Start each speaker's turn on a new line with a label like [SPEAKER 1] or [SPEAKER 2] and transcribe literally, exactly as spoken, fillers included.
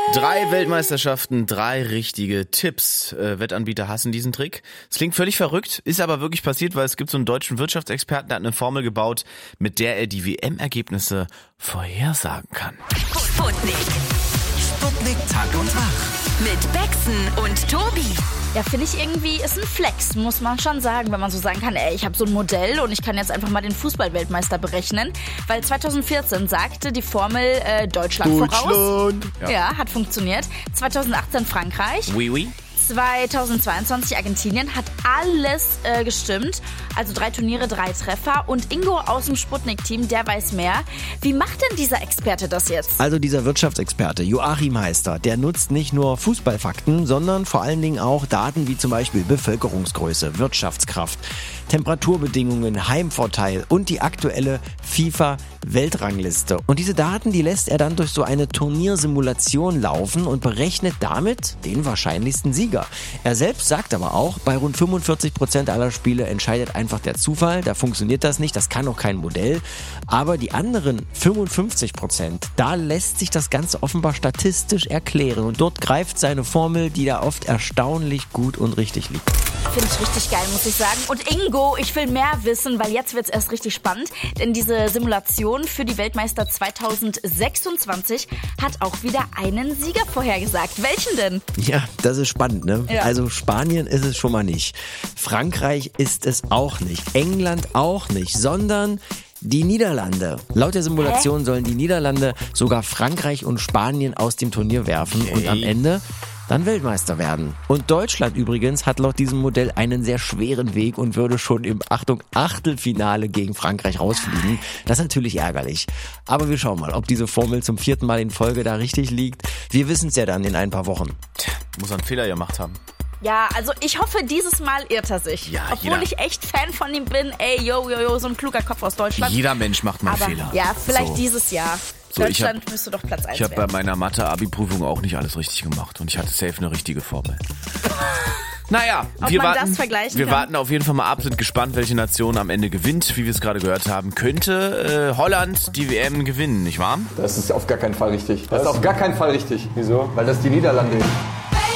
[SPEAKER 1] Drei Weltmeisterschaften, drei richtige Tipps. Äh, Wettanbieter hassen diesen Trick. Es klingt völlig verrückt, ist aber wirklich passiert, weil es gibt so einen deutschen Wirtschaftsexperten, der hat eine Formel gebaut, mit der er die W M-Ergebnisse vorhersagen kann.
[SPEAKER 2] Sputnik.
[SPEAKER 3] Sputnik Tag und Tag.
[SPEAKER 2] Mit Bexen und Tobi.
[SPEAKER 4] Ja, finde ich irgendwie, ist ein Flex, muss man schon sagen, wenn man so sagen kann, ey, ich habe so ein Modell und ich kann jetzt einfach mal den Fußball-Weltmeister berechnen, weil zwanzig vierzehn sagte die Formel äh, Deutschland,
[SPEAKER 1] Deutschland
[SPEAKER 4] voraus.
[SPEAKER 1] Ja.
[SPEAKER 4] Ja, hat funktioniert. zwanzig achtzehn Frankreich.
[SPEAKER 1] Oui, oui.
[SPEAKER 4] zwanzig zweiundzwanzig Argentinien, hat alles äh, gestimmt. Also drei Turniere, drei Treffer. Und Ingo aus dem Sputnik-Team, der weiß mehr. Wie macht denn dieser Experte das jetzt?
[SPEAKER 5] Also dieser Wirtschaftsexperte Joachim Heister, der nutzt nicht nur Fußballfakten, sondern vor allen Dingen auch Daten wie zum Beispiel Bevölkerungsgröße, Wirtschaftskraft, Temperaturbedingungen, Heimvorteil und die aktuelle FIFA-Weltrangliste. Und diese Daten, die lässt er dann durch so eine Turniersimulation laufen und berechnet damit den wahrscheinlichsten Sieger. Er selbst sagt aber auch, bei rund fünfundvierzig Prozent aller Spiele entscheidet einfach der Zufall. Da funktioniert das nicht, das kann auch kein Modell. Aber die anderen fünfundfünfzig Prozent, da lässt sich das Ganze offenbar statistisch erklären. Und dort greift seine Formel, die da oft erstaunlich gut und richtig liegt.
[SPEAKER 4] Finde ich richtig geil, muss ich sagen. Und Ingo, ich will mehr wissen, weil jetzt wird's erst richtig spannend. Denn diese Simulation für die Weltmeister zwanzig sechsundzwanzig hat auch wieder einen Sieger vorhergesagt. Welchen denn?
[SPEAKER 5] Ja, das ist spannend, ne?
[SPEAKER 4] Ja.
[SPEAKER 5] Also Spanien ist es schon mal nicht. Frankreich ist es auch nicht. England auch nicht, sondern die Niederlande. Laut der Simulation sollen die Niederlande sogar Frankreich und Spanien aus dem Turnier werfen
[SPEAKER 1] Okay.
[SPEAKER 5] und am Ende dann Weltmeister werden. Und Deutschland übrigens hat laut diesem Modell einen sehr schweren Weg und würde schon im, Achtung, Achtelfinale gegen Frankreich rausfliegen. Das ist natürlich ärgerlich. Aber wir schauen mal, ob diese Formel zum vierten Mal in Folge da richtig liegt. Wir wissen es ja dann in ein paar Wochen.
[SPEAKER 1] Tja, muss er einen Fehler gemacht haben.
[SPEAKER 4] Ja, also ich hoffe, dieses Mal irrt er sich.
[SPEAKER 1] Ja,
[SPEAKER 4] Obwohl
[SPEAKER 1] jeder.
[SPEAKER 4] ich echt Fan von ihm bin. Ey, yo, yo, yo, so ein kluger Kopf aus Deutschland.
[SPEAKER 1] Jeder Mensch macht mal einen
[SPEAKER 4] Aber
[SPEAKER 1] Fehler.
[SPEAKER 4] ja, vielleicht
[SPEAKER 1] So.
[SPEAKER 4] dieses Jahr.
[SPEAKER 1] So, ich
[SPEAKER 4] Deutschland
[SPEAKER 1] hab-
[SPEAKER 4] müsste doch Platz eins
[SPEAKER 1] Ich habe bei
[SPEAKER 4] werden.
[SPEAKER 1] meiner Mathe-Abi-Prüfung auch nicht alles richtig gemacht. Und ich hatte safe eine richtige Formel. Naja,
[SPEAKER 4] Ob
[SPEAKER 1] wir
[SPEAKER 4] man
[SPEAKER 1] warten,
[SPEAKER 4] das vergleichen
[SPEAKER 1] wir
[SPEAKER 4] kann?
[SPEAKER 1] warten auf jeden Fall mal ab, sind gespannt, welche Nation am Ende gewinnt. Wie wir es gerade gehört haben, könnte äh, Holland die W M gewinnen, nicht wahr?
[SPEAKER 6] Das ist auf gar keinen Fall richtig. Das ist auf gar keinen Fall richtig.
[SPEAKER 7] Wieso?
[SPEAKER 6] Weil das die Niederlande ist.